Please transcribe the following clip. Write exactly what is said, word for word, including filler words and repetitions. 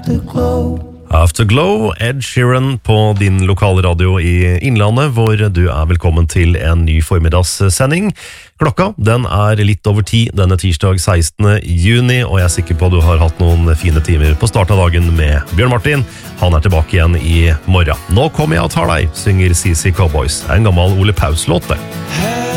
Afterglow. Afterglow, Ed Sheeran på din lokale radio i Innlandet, hvor du er velkommen til en ny formiddagssending. Klokka, den er litt over ti denne tirsdag sekstende juni, og jeg er sikker på at du har hatt noen fine timer på start av dagen med Bjørn Martin. Han er tilbake igjen i morgen. Nå kommer jeg og tar deg, synger C C Cowboys. En gammel Ole Paus-låt det.